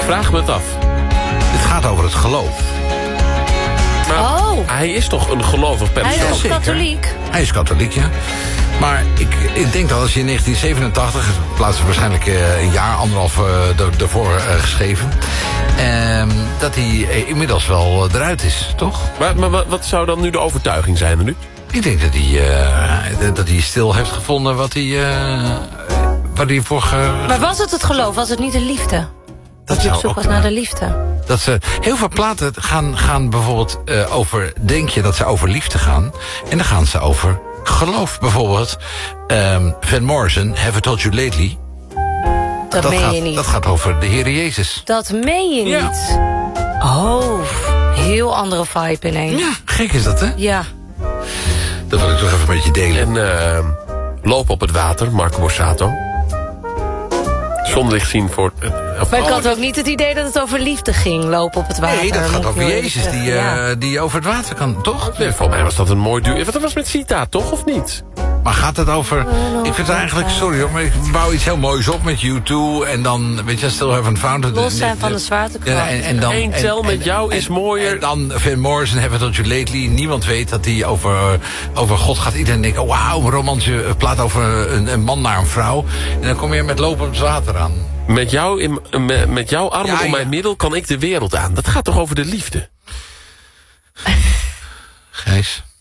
vraag me het af. Het gaat over het geloof. Maar hij is toch een gelovig persoon? Hij is zeker. katholiek. Hij is katholiek, ja. Maar ik denk dat als je in 1987... plaatsen waarschijnlijk een jaar, anderhalf daarvoor geschreven... dat hij inmiddels wel eruit is, toch? Maar wat zou dan nu de overtuiging zijn er nu? Ik denk dat hij stil heeft gevonden wat hij... waar hij voor... Maar was het geloof? Was het niet de liefde? Dat hij op zoek was naar de liefde. Dat ze, heel veel platen gaan bijvoorbeeld over... Denk je dat ze over liefde gaan? En dan gaan ze over geloof. Bijvoorbeeld Van Morrison, Have I Told You Lately? Dat meen je niet. Dat gaat over de Heer Jezus. Dat meen je Ja. niet. Oh, heel andere vibe ineens. Ja, gek is dat, hè? Ja. Dat wil ik toch even met je delen. En Loop op het water, Marco Borsato. Zonlicht zien voor... Maar ik had ook niet het idee dat het over liefde ging, lopen op het water. Nee, dat gaat Moet over ik Jezus die over het water kan, toch? Nee, volgens mij was dat een mooi duur. Wat was met Sita, toch? Of niet? Maar gaat het over... Ik vind het eigenlijk... Sorry hoor, maar ik bouw iets heel moois op met U2... en dan, weet je, Still Haven't Found It. Los zijn van de zwaartekracht. Eén tel met jou is mooier. En dan Van Morrison, Have I Told You Lately. Niemand weet dat hij over God gaat. Iedereen denkt, oh, wauw, een romantische plaat over een man naar een vrouw. En dan kom je met lopen op het water aan. Met jouw armen om mijn middel kan ik de wereld aan. Dat gaat toch over de liefde? Gijs...